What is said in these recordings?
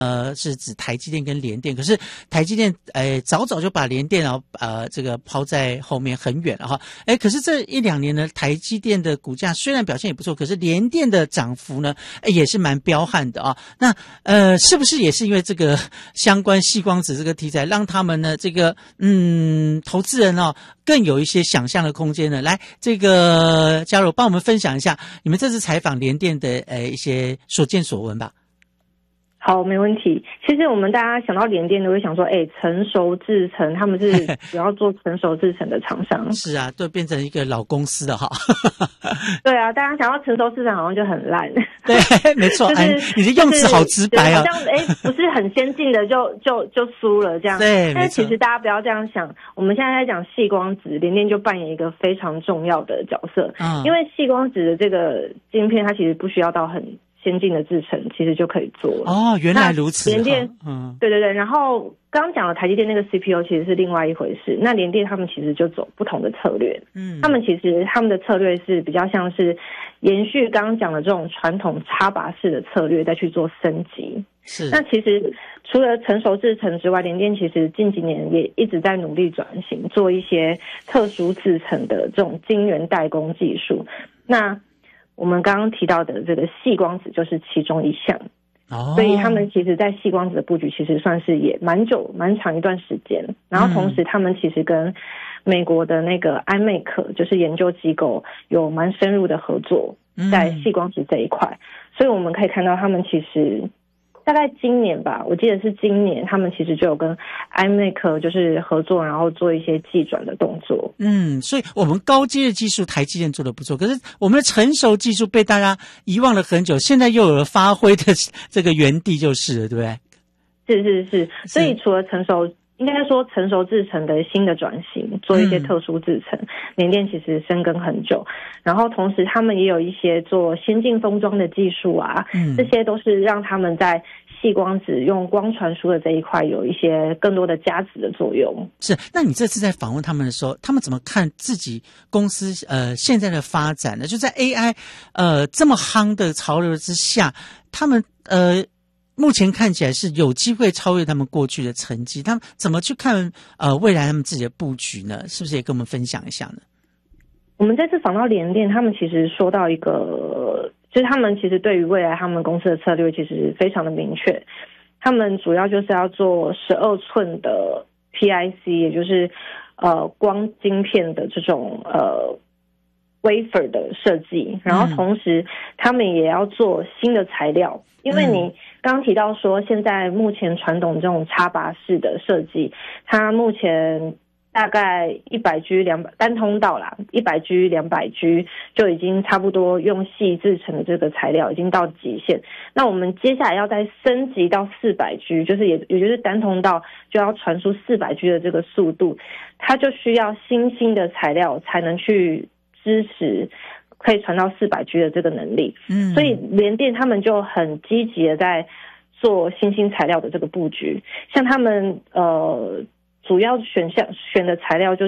是指台积电跟联电，可是台积电早早就把联电这个抛在后面很远了哈。可是这1-2年呢，台积电的股价虽然表现也不错，可是联电的涨幅呢也是蛮彪悍的啊。那是不是也是因为这个相关矽光子这个题材，让他们呢这个投资人更有一些想象的空间呢？来，这个嘉柔帮我们分享一下你们这次采访联电的一些所见所闻吧。 好，没问题。其实我们大家想到联电都会想说，成熟制程，他们是主要做成熟制程的厂商。是啊，都变成一个老公司了哈。 对啊，大家想到成熟制程好像就很烂。 对，没错，你的用词好直白啊。 好像不是很先进的就输了这样。 对， 但是其实大家不要这样想，我们现在在讲矽光子，联电就扮演一个非常重要的角色。因为矽光子的这个晶片，它其实不需要到很先进的制程其实就可以做了。 原来如此。 联电，对对对。然后刚刚讲的台积电那个 CPU 其实是另外一回事。那联电他们其实就走不同的策略。他们其实他们的策略是比较像是延续刚刚讲的这种传统插拔式的策略，再去做升级。 是。 那其实除了成熟制程之外，联电其实近几年也一直在努力转型，做一些特殊制程的这种晶圆代工技术。那我们刚刚提到的这个矽光子就是其中一项。所以他们其实在矽光子的布局其实算是也蛮长一段时间。然后同时他们其实跟美国的那个 IMEC 就是研究机构有蛮深入的合作在矽光子这一块。所以我们可以看到他们其实大概今年吧，我记得是今年，他们其实就有跟 IMEC 就是合作，然后做一些技转的动作。 所以我们高阶的技术台积电做得不错，可是我们的成熟技术被大家遗忘了很久，现在又有了发挥的这个原地就是了，对不对？是。所以除了应该说成熟制程的新的转型，做一些特殊制程，联电其实深耕很久。然后同时他们也有一些做先进封装的技术啊，这些都是让他们在矽光子用光传输的这一块有一些更多的加值的作用。 是。那你这次在访问他们的时候，他们怎么看自己公司现在的发展呢？就在 AI 这么夯的潮流之下，他们目前看起来是有机会超越他们过去的成绩，他们怎么去看未来他们自己的布局呢？是不是也跟我们分享一下呢？ 我们这次访到联电，他们其实说到一个，就是他们其实对于未来他们公司的策略其实非常的明确，他们主要就是要做12寸的 PIC， 也就是光晶片的这种wafer 的设计，然后同时他们也要做新的材料。因为你刚刚提到说现在目前传统这种插拔式的设计，它目前大概 100G 单通道啦 100G 200G 就已经差不多用矽制成的这个材料已经到极限。那我们接下来要再升级到 400G， 就是也就是单通道就要传输 400G 的这个速度，它就需要新的材料才能去支持可以传到 400G 的这个能力。所以联电他们就很积极的在做新材料的这个布局。像他们主要选的材料就是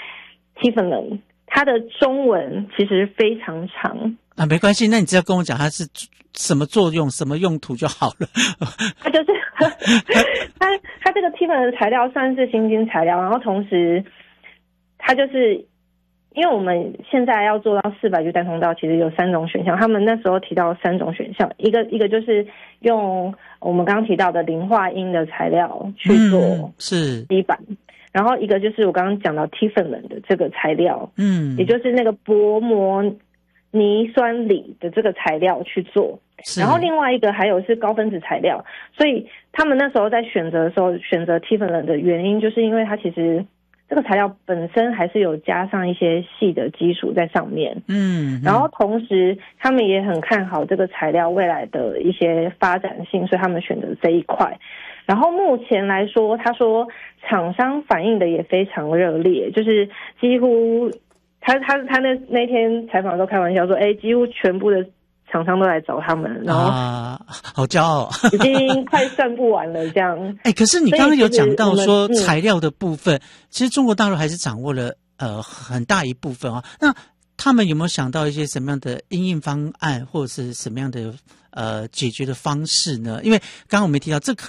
Tiffany， 它的中文其实非常长啊，没关系，那你只要跟我讲它是什么作用、什么用途就好了。 它就是它这个 Tiffany 的材料算是新材料，然后同时它就是因为我们现在要做到 400G 单通道，其实有3种选项。他们那时候提到3种选项，一个就是用我们刚刚提到的磷化铟的材料去做基板，然后一个就是我刚刚讲到 Tiffany 的这个材料，也就是那个薄膜泥酸锂的这个材料去做。然后另外一个还有是高分子材料。所以他们那时候在选择的时候选择 Tiffany 的原因，就是因为它其实这个材料本身还是有加上一些矽的基础在上面。然后同时他们也很看好这个材料未来的一些发展性，所以他们选择这一块。然后目前来说，他说厂商反应的也非常热烈，就是几乎他那天采访的时候开玩笑说，几乎全部的厂商都来找他们，然后好骄傲， 已经快算不完了这样。 可是你刚刚有讲到说材料的部分，其实中国大陆还是掌握了很大一部分啊。那他们有没有想到一些什么样的因应方案，或者是什么样的解决的方式呢？因为刚刚我们提到，这可